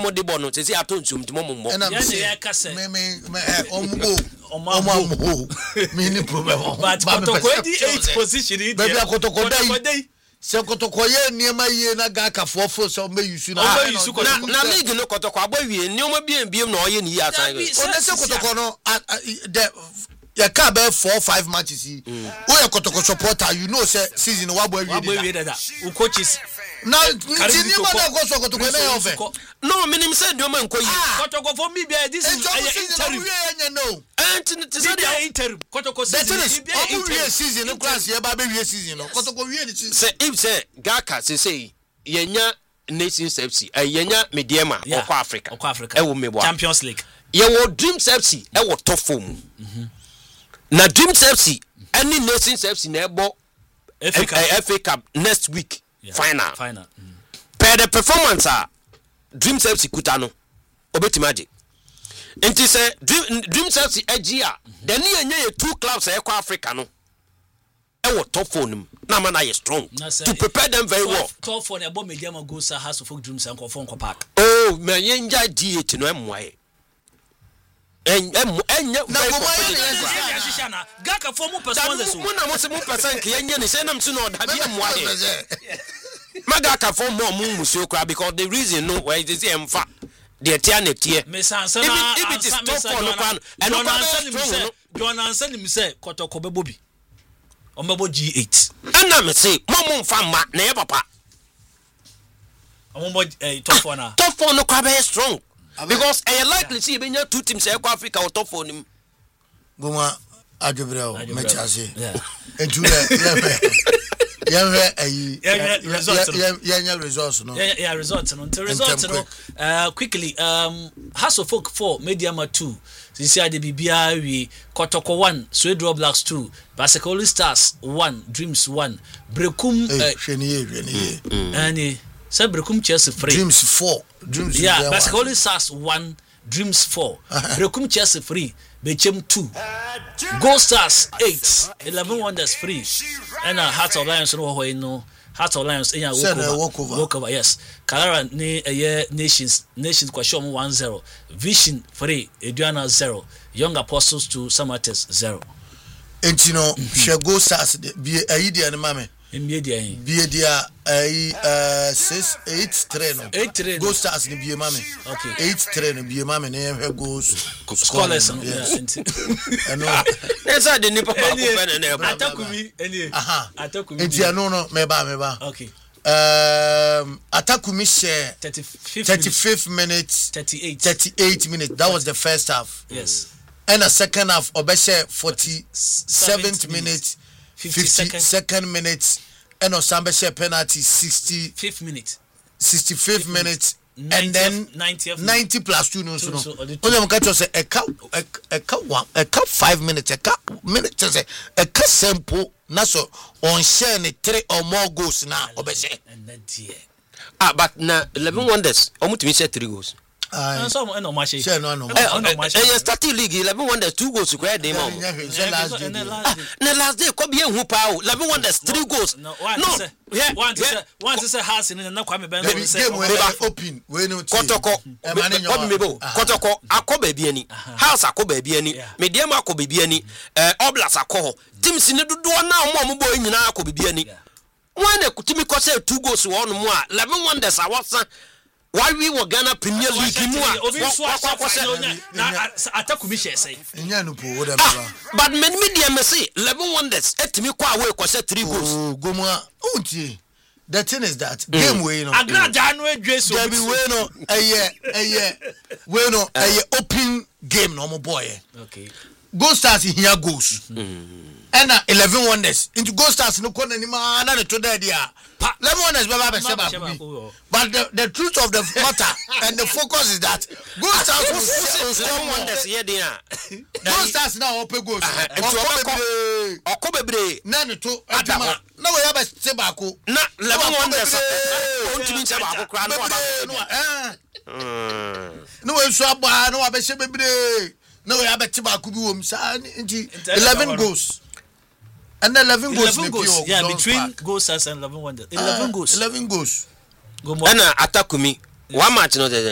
mode bono te say atonsum ti mommo ya kase me omo me ni problem but Kotoko di 8th position baby Kotoko dey se Kotoko ye niema ye na ga kafo fo so me yusu na league no Kotoko abowie ni omo biem na oye ni ya san o se Kotoko no ya ka be 4-5 matches o ya Kotoko supporter you know say season wa abowie that u coaches na niema na go so Kotoko na ofe no minim say do man koyi Kotoko for me be this is interim no and say the interim Kotoko season no class ye ba be wie season no Kotoko wie ni season say if say Gaka say yenya Nations FC yenya Mediema okwa Africa e wo mebo Champions League ye wo Dreams FC e wo top form na Dreams FC any Nations FC na ebo FA Cup next week final per the performance Dreams FC kuta no obetimaje enti say Dreams FC agia then yenye two clubs e kwa Africa no e wo top form na man are strong to prepare them very well top form e bo Mediema goes House of Folk Dreams and Kofon Park oh man yenja DH no emwae enya na Gaka for more performance muna mo se mo percent yenye ni say na mtu no da bia mwae Magaka for more musuo kra because the reason no why is emfa the tia na tie me sansana if it is top for no kwan and no John answer him say Kotoko bebo bi omebo G8 ana me say mo mfa ma na ye papa omebo top for na top for no kwa be strong because I likely see benya two teams e kwa Africa top for nim goma adwobreo me chase entu yeah results no yeah results no the results no quickly House of Folk 4 Mediema 2 Sisi ade bibia wi Kotoko 1 Swedro Blacks 2 Basekoli Stars 1 Dreams 1 Brekum hweniye ani say Brekum Chelsea 3 Dreams 4 Dreams yeah Basekoli Stars 1 Dreams 4 Brekum Chelsea 3 Bechem 2 Gold Stars 8 11 Wonders 3 and Hearts of Lions no Hearts of Lions in walk over yes Kalara ni Nations kwa show 1-0 Vision 3 Eduana 0 Young Apostles to Samates 0 entino Gold Stars be ayidi an mame Be dia 6-8-3 no 8-3 Gold Stars ni be mame okay 8-3 no be mame na goals scholars yeah and esa de ni papa ko bene na Atakumi Atakumi enti no meba okay Atakumi share 35th minute 38 minutes that was the first half yes and a second half obeshe 47th minute 52nd minute and Osambe share penalty 65th minute and then 90 plus 2 no so only am catch say a cup 5 minutes a cup minute say a cup simple na so on share ni 3 or more goals na obeshe but na 11 Wonders omutimi share 3 goals so no match share no starting league 11 Wonders 2 goals ko dey mo na last day ko be hu pa 11 Wonders 3 goals no one say house in na Kwame Ben say open we no Kotoko akoba bi ani house akoba bi ani Mediema akoba bi ani Oblas akoho teams ni dodo na mo boy nyina akoba bi ani one kutimi ko say 2 goals wo no mu a 11 Wonders awasa why we were Ghana Premier League mu na Atakumi share say nya no po wo da but Mediema say 11 Wonders etimi kwa we ko say 3 goals goma untie the thing is that game we no agraja no adwe so there be we no we no open game no mo boy okay Gold Stars here goes and 11 Wonders into Gold Stars no corner ni ma na to there dia 11 Wonders baba be seba but the truth of the matter and the focus is that Gold Stars will score Wonders here dia Gold Stars now open goals okobebre na no to adama na we ya be seba ko na 11 Wonders ontimi seba ko kra no we so aba no wa be sebebre no we have a tiba could be 11 goals. And 11 goals. Yeah, between goals and 11 Wonders. 11 goals. 11 goals. And Atakumi. One match no